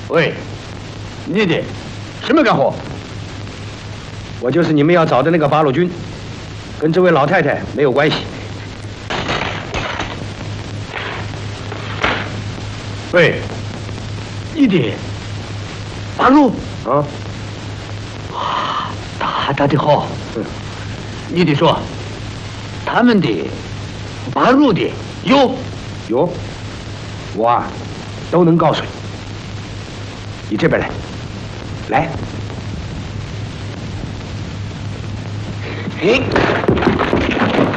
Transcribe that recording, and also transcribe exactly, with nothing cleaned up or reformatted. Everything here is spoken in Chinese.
喂，你的什么干活？ 我就是你们要找的那个八路军，跟这位老太太没有关系。 喂，你的八路啊？ 哇，大大的好。嗯，你得说，他们的八路的有有，我啊都能告诉你。你这边来，来。哎。